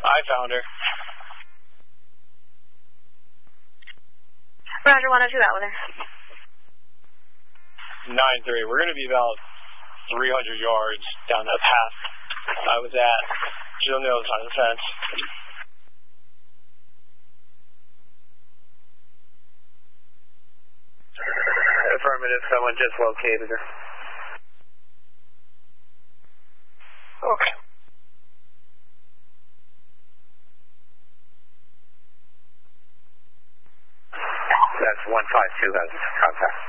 I found her. Roger, 102 out with her. 9-3. We're going to be about 300 yards down that path I was at. She's on the other side of the fence. Affirmative. Someone just located her. Okay. That's 152 has contact.